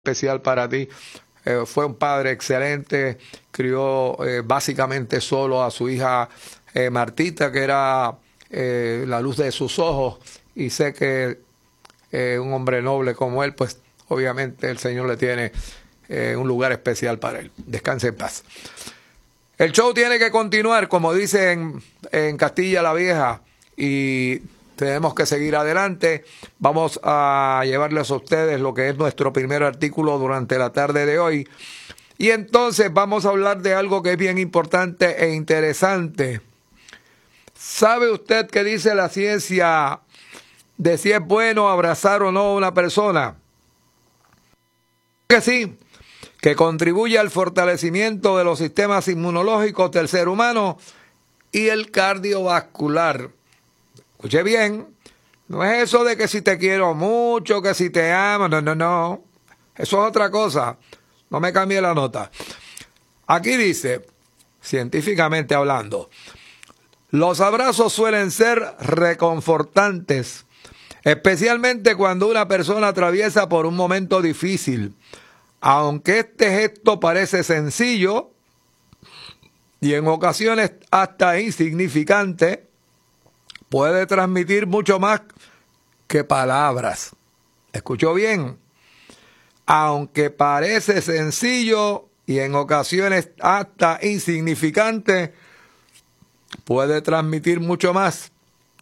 especial para ti. Fue un padre excelente, crió básicamente solo a su hija Martita, que era la luz de sus ojos, y sé que un hombre noble como él, pues obviamente el Señor le tiene un lugar especial para él. Descanse en paz. El show tiene que continuar, como dicen en Castilla la Vieja, y tenemos que seguir adelante. Vamos a llevarles a ustedes lo que es nuestro primer artículo durante la tarde de hoy. Y entonces vamos a hablar de algo que es bien importante e interesante. ¿Sabe usted qué dice la ciencia de si es bueno abrazar o no a una persona? Que sí, que contribuye al fortalecimiento de los sistemas inmunológicos del ser humano y el cardiovascular. Escuche bien, no es eso de que si te quiero mucho, que si te amo, no. Eso es otra cosa. No me cambie la nota. Aquí dice, científicamente hablando, los abrazos suelen ser reconfortantes, especialmente cuando una persona atraviesa por un momento difícil. Aunque este gesto parece sencillo y en ocasiones hasta insignificante, puede transmitir mucho más que palabras. ¿Escuchó bien? Aunque parece sencillo y en ocasiones hasta insignificante, puede transmitir mucho más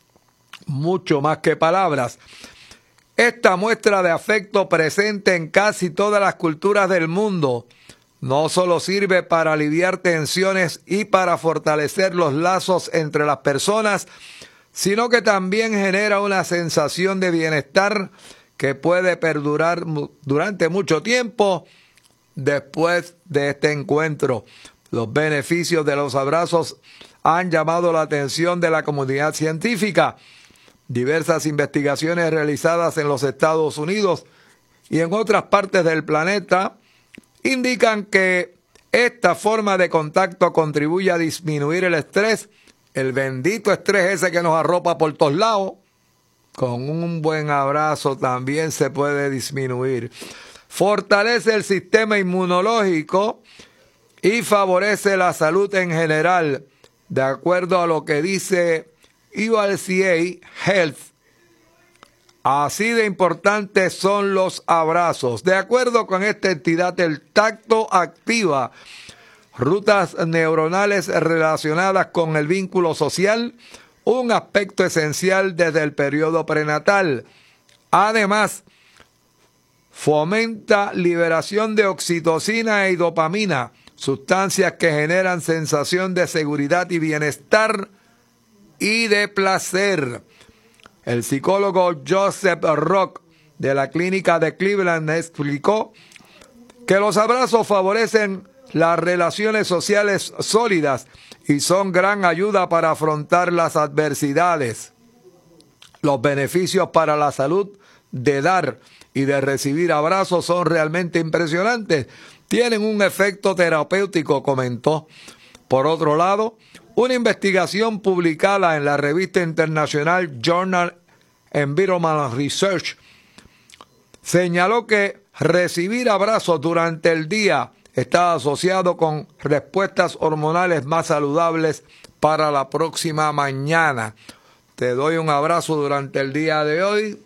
que palabras. Esta muestra de afecto presente en casi todas las culturas del mundo no solo sirve para aliviar tensiones y para fortalecer los lazos entre las personas, sino que también genera una sensación de bienestar que puede perdurar durante mucho tiempo después de este encuentro. Los beneficios de los abrazos han llamado la atención de la comunidad científica. Diversas investigaciones realizadas en los Estados Unidos y en otras partes del planeta indican que esta forma de contacto contribuye a disminuir el estrés, el bendito estrés ese que nos arropa por todos lados. Con un buen abrazo también se puede disminuir. Fortalece el sistema inmunológico y favorece la salud en general, de acuerdo a lo que dice USDA Health. Así de importantes son los abrazos. De acuerdo con esta entidad, el tacto activa rutas neuronales relacionadas con el vínculo social, un aspecto esencial desde el periodo prenatal. Además, fomenta liberación de oxitocina y dopamina, sustancias que generan sensación de seguridad y bienestar y de placer. El psicólogo Joseph Rock de la clínica de Cleveland explicó que los abrazos favorecen las relaciones sociales sólidas y son gran ayuda para afrontar las adversidades. Los beneficios para la salud de dar y de recibir abrazos son realmente impresionantes. Tienen un efecto terapéutico, comentó. Por otro lado, una investigación publicada en la revista internacional Journal Environmental Research señaló que recibir abrazos durante el día está asociado con respuestas hormonales más saludables para la próxima mañana. Te doy un abrazo durante el día de hoy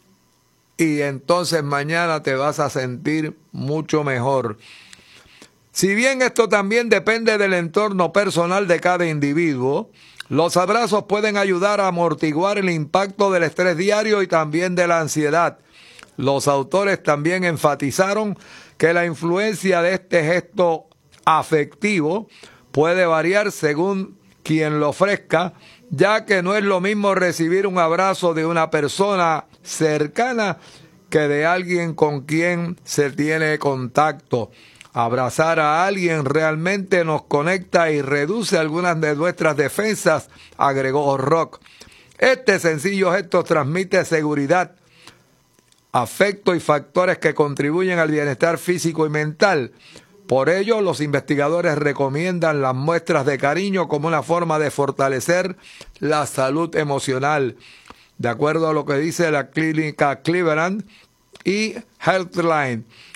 y entonces mañana te vas a sentir mucho mejor. Si bien esto también depende del entorno personal de cada individuo, los abrazos pueden ayudar a amortiguar el impacto del estrés diario y también de la ansiedad. Los autores también enfatizaron que la influencia de este gesto afectivo puede variar según quien lo ofrezca, ya que no es lo mismo recibir un abrazo de una persona cercana que de alguien con quien se tiene contacto. Abrazar a alguien realmente nos conecta y reduce algunas de nuestras defensas, agregó Rock. Este sencillo gesto transmite seguridad, afecto y factores que contribuyen al bienestar físico y mental. Por ello, los investigadores recomiendan las muestras de cariño como una forma de fortalecer la salud emocional. De acuerdo a lo que dice la clínica Cleveland y Healthline,